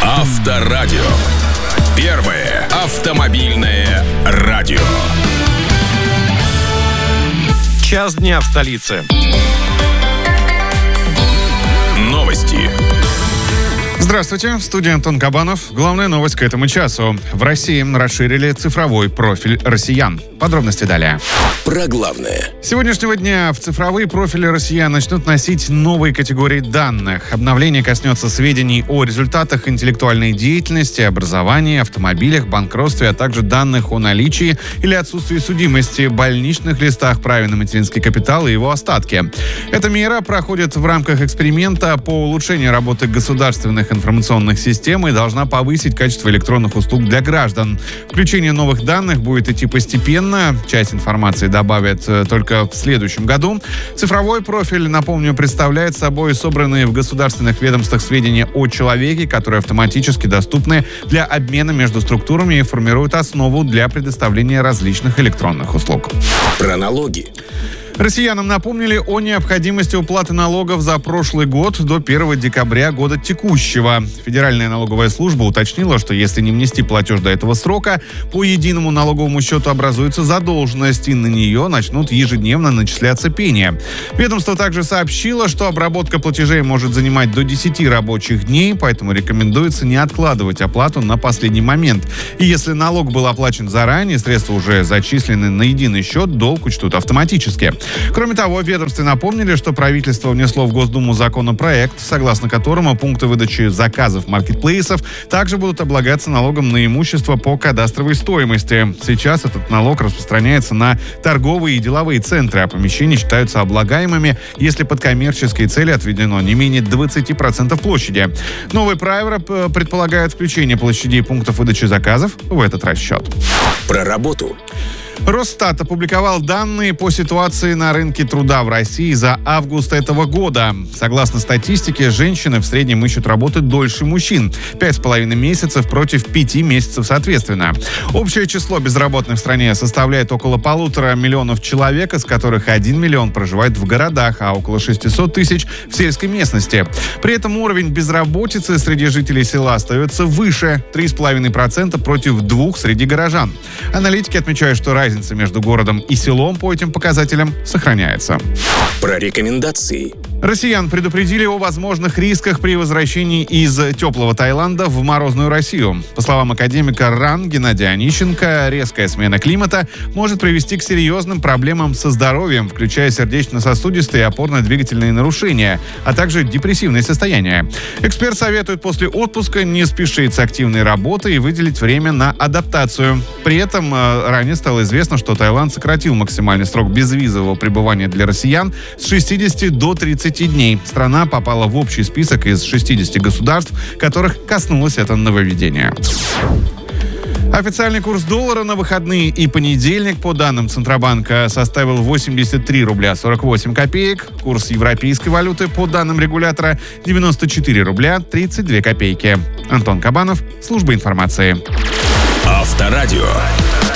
Авторадио. Первое автомобильное радио. Час дня в столице. Новости. Здравствуйте, в студии Антон Кабанов. Главная новость к этому часу. В России расширили цифровой профиль россиян. Подробности далее. Про главное. С сегодняшнего дня в цифровые профили россиян начнут носить новые категории данных. Обновление коснется сведений о результатах интеллектуальной деятельности, образовании, автомобилях, банкротстве, а также данных о наличии или отсутствии судимости, больничных листах, праве на материнский капитал и его остатки. Эта мера проходит в рамках эксперимента по улучшению работы государственных информационных систем и должна повысить качество электронных услуг для граждан. Включение новых данных будет идти постепенно. Часть информации добавят только в следующем году. Цифровой профиль, напомню, представляет собой собранные в государственных ведомствах сведения о человеке, которые автоматически доступны для обмена между структурами и формируют основу для предоставления различных электронных услуг. Про налоги. Россиянам напомнили о необходимости уплаты налогов за прошлый год до 1 декабря года текущего. Федеральная налоговая служба уточнила, что если не внести платеж до этого срока, по единому налоговому счету образуется задолженность, и на нее начнут ежедневно начисляться пени. Ведомство также сообщило, что обработка платежей может занимать до 10 рабочих дней, поэтому рекомендуется не откладывать оплату на последний момент. И если налог был оплачен заранее, средства уже зачислены на единый счет, долг учтут автоматически. Кроме того, в ведомстве напомнили, что правительство внесло в Госдуму законопроект, согласно которому пункты выдачи заказов маркетплейсов также будут облагаться налогом на имущество по кадастровой стоимости. Сейчас этот налог распространяется на торговые и деловые центры, а помещения считаются облагаемыми, если под коммерческие цели отведено не менее 20% площади. Новые правила предполагают включение площадей пунктов выдачи заказов в этот расчет. Про работу. Росстат опубликовал данные по ситуации на рынке труда в России за август этого года. Согласно статистике, женщины в среднем ищут работы дольше мужчин. 5,5 месяцев против 5 месяцев соответственно. Общее число безработных в стране составляет около 1,5 миллиона человек, из которых 1 миллион проживает в городах, а около 600 тысяч в сельской местности. При этом уровень безработицы среди жителей села остается выше – 3,5% против 2% среди горожан. Аналитики отмечают, что разница между городом и селом по этим показателям сохраняется. Про рекомендации. Россиян предупредили о возможных рисках при возвращении из теплого Таиланда в морозную Россию. По словам академика РАН Геннадия Онищенко, резкая смена климата может привести к серьезным проблемам со здоровьем, включая сердечно-сосудистые и опорно-двигательные нарушения, а также депрессивные состояния. Эксперт советует после отпуска не спешить с активной работой и выделить время на адаптацию. При этом ранее стало известно, что Таиланд сократил максимальный срок безвизового пребывания для россиян с 60 до 30 дней. Страна попала в общий список из 60 государств, которых коснулось это нововведение. Официальный курс доллара на выходные и понедельник, по данным Центробанка, составил 83 рубля 48 копеек. Курс европейской валюты, по данным регулятора, 94 рубля 32 копейки. Антон Кабанов, служба информации. Авторадио.